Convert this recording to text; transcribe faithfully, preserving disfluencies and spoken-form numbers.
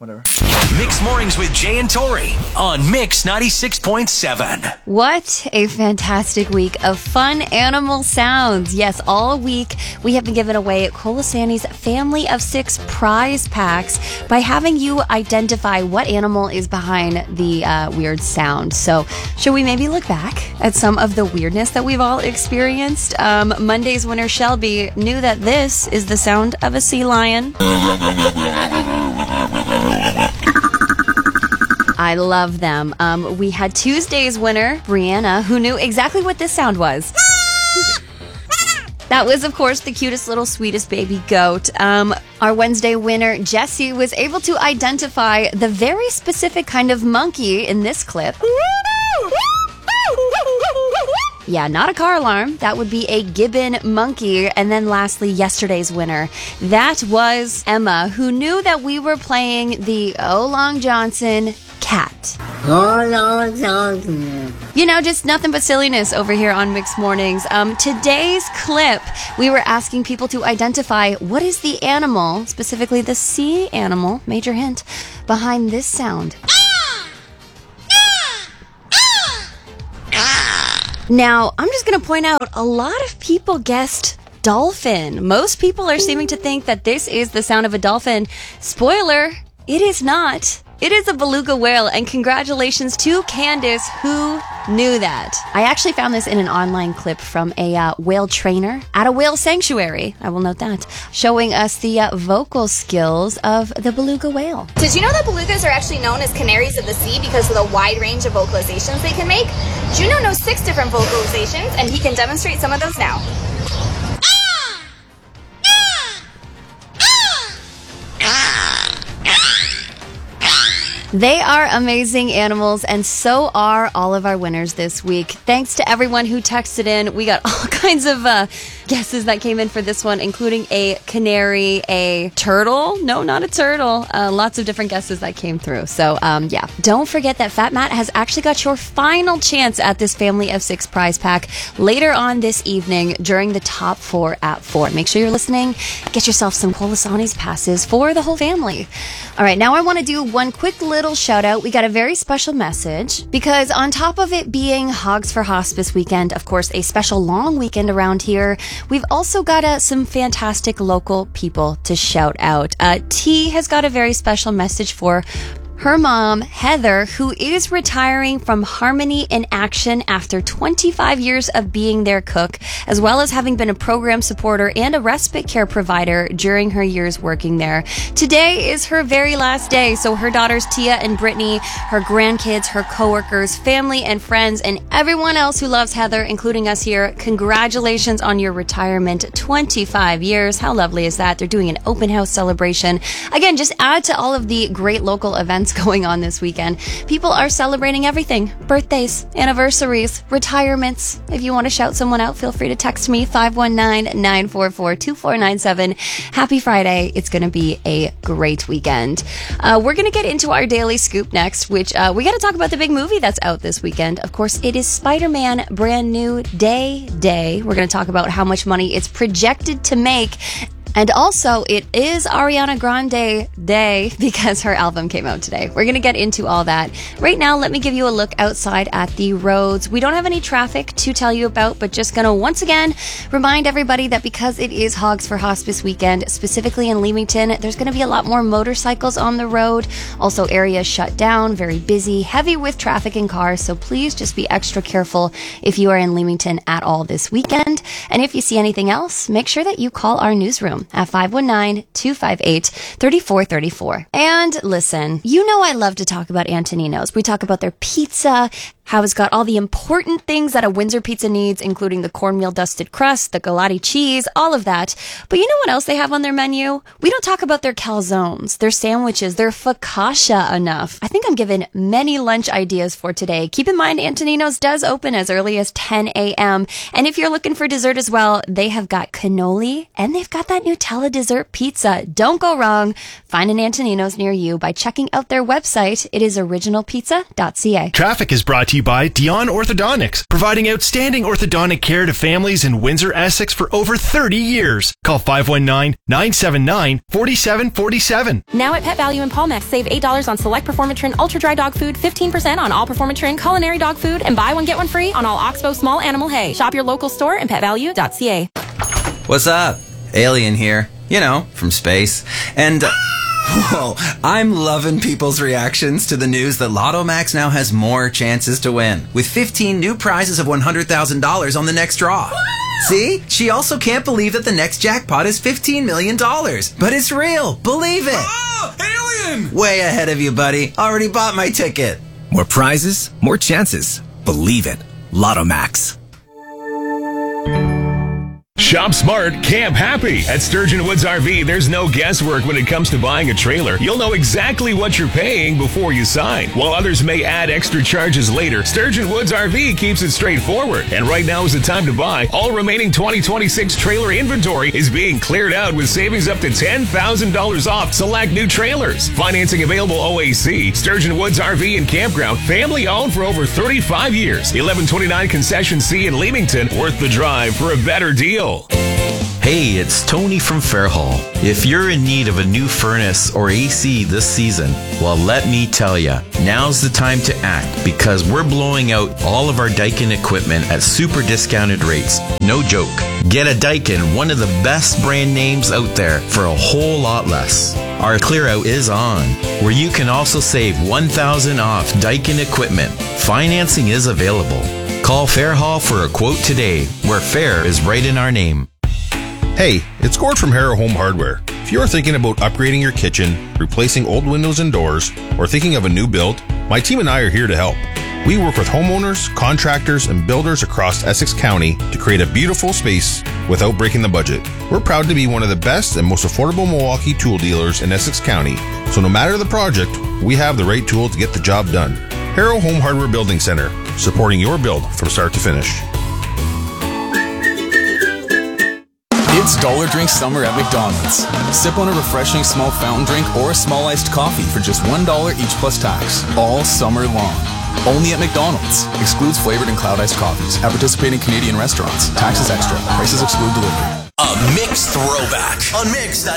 whatever. Mixed Mornings with Jay and Tori on Mix ninety-six point seven. What a fantastic week of fun animal sounds. Yes, all week we have been giving away Colasanni's Family of Six prize packs by having you identify what animal is behind the uh, weird sound. So, should we maybe look back at some of the weirdness that we've all experienced? Um, Monday's winner, Shelby, knew that this is the sound of a sea lion. I love them. Um, we had Tuesday's winner, Brianna, who knew exactly what this sound was. That was, of course, the cutest little sweetest baby goat. Um, our Wednesday winner, Jessie, was able to identify the very specific kind of monkey in this clip. Yeah, not a car alarm. That would be a gibbon monkey. And then lastly, yesterday's winner. That was Emma, who knew that we were playing the Oh Long Johnson cat. Oh Long Johnson. You know, just nothing but silliness over here on Mixed Mornings. Um, today's clip, we were asking people to identify what is the animal, specifically the sea animal, major hint, behind this sound. Now, I'm just going to point out, a lot of people guessed dolphin. Most people are seeming to think that this is the sound of a dolphin. Spoiler, it is not. It is a beluga whale, and congratulations to Candace, who knew that. I actually found this in an online clip from a uh, whale trainer at a whale sanctuary, I will note that, showing us the uh, vocal skills of the beluga whale. Did you know that belugas are actually known as canaries of the sea because of the wide range of vocalizations they can make? Juno knows six different vocalizations, and he can demonstrate some of those now. They are amazing animals, and so are all of our winners this week. Thanks to everyone who texted in. We got all kinds of uh, guesses that came in for this one, including a canary, a turtle. No, not a turtle. Uh, lots of different guesses that came through. So, um, yeah. Don't forget that Fat Matt has actually got your final chance at this Family of Six prize pack later on this evening during the top four at four. Make sure you're listening. Get yourself some Colasanni's passes for the whole family. All right, now I want to do one quick little little shout out. We got a very special message because on top of it being Hogs for Hospice weekend, of course, a special long weekend around here, we've also got uh, some fantastic local people to shout out. Uh, T has got a very special message for her mom, Heather, who is retiring from Harmony in Action after twenty-five years of being their cook, as well as having been a program supporter and a respite care provider during her years working there. Today is her very last day, so her daughters Tia and Brittany, her grandkids, her coworkers, family and friends, and everyone else who loves Heather, including us here, congratulations on your retirement. twenty-five years. How lovely is that? They're doing an open house celebration. Again, just add to all of the great local events going on this weekend. People are celebrating everything. Birthdays, anniversaries, retirements. If you want to shout someone out, feel free to text me five one nine, nine four four, two four nine seven. Happy Friday. It's going to be a great weekend. Uh, we're going to get into our daily scoop next, which uh, we got to talk about the big movie that's out this weekend. Of course, it is Spider-Man Brand New Day Day. We're going to talk about how much money it's projected to make. And also, it is Ariana Grande Day because her album came out today. We're going to get into all that. Right now, let me give you a look outside at the roads. We don't have any traffic to tell you about, but just going to once again remind everybody that because it is Hogs for Hospice weekend, specifically in Leamington, there's going to be a lot more motorcycles on the road. Also, areas shut down, very busy, heavy with traffic and cars. So please just be extra careful if you are in Leamington at all this weekend. And if you see anything else, make sure that you call our newsroom at five one nine, two five eight, three four three four. And listen, you know I love to talk about Antonino's. We talk about their pizza, how it's got all the important things that a Windsor pizza needs, including the cornmeal dusted crust, the galati cheese, all of that. But you know what else they have on their menu? We don't talk about their calzones, their sandwiches, their focaccia enough. I think I'm given many lunch ideas for today. Keep in mind, Antonino's does open as early as ten a.m. And if you're looking for dessert as well, they have got cannoli and they've got that Nutella dessert pizza. Don't go wrong. Find an Antonino's near you by checking out their website. It is original pizza dot c a. Traffic is brought to you by Dion Orthodontics, providing outstanding orthodontic care to families in Windsor, Essex for over thirty years. Call five one nine, nine seven nine, four seven four seven. Now at Pet Value in Palmex, save eight dollars on select Performatrin Ultra Dry Dog Food, fifteen percent on all Performatrin Culinary Dog Food, and buy one get one free on all Oxbow Small Animal Hay. Shop your local store and pet value dot c a. What's up? Alien here. You know, from space. And, uh, whoa, I'm loving people's reactions to the news that Lotto Max now has more chances to win, with fifteen new prizes of one hundred thousand dollars on the next draw. See? She also can't believe that the next jackpot is fifteen million dollars. But it's real. Believe it. Oh, alien! Way ahead of you, buddy. Already bought my ticket. More prizes, more chances. Believe it. Lotto Max. Shop smart, camp happy. At Sturgeon Woods R V, there's no guesswork when it comes to buying a trailer. You'll know exactly what you're paying before you sign. While others may add extra charges later, Sturgeon Woods R V keeps it straightforward. And right now is the time to buy. All remaining twenty twenty-six trailer inventory is being cleared out with savings up to ten thousand dollars off select new trailers. Financing available O A C. Sturgeon Woods R V and Campground, family owned for over thirty-five years. eleven twenty-nine Concession C in Leamington, worth the drive for a better deal. Hey, it's Tony from Fairhall. If you're in need of a new furnace or A C this season, well, let me tell ya, now's the time to act because we're blowing out all of our Daikin equipment at super discounted rates. No joke. Get a Daikin, one of the best brand names out there, for a whole lot less. Our clear out is on, where you can also save one thousand dollars off Daikin equipment. Financing is available. Call Fairhall for a quote today, where fair is right in our name. Hey, it's Gord from Harrow Home Hardware. If you're thinking about upgrading your kitchen, replacing old windows and doors, or thinking of a new build, my team and I are here to help. We work with homeowners, contractors, and builders across Essex County to create a beautiful space without breaking the budget. We're proud to be one of the best and most affordable Milwaukee tool dealers in Essex County, so no matter the project, we have the right tool to get the job done. Harrow Home Hardware Building Center, supporting your build from start to finish. It's Dollar Drink Summer at McDonald's. Sip on a refreshing small fountain drink or a small iced coffee for just one dollar each plus tax, all summer long. Only at McDonald's. Excludes flavored and cloud iced coffees. At participating Canadian restaurants. Taxes extra. Prices exclude delivery. A mixed throwback on Mix ninety-six.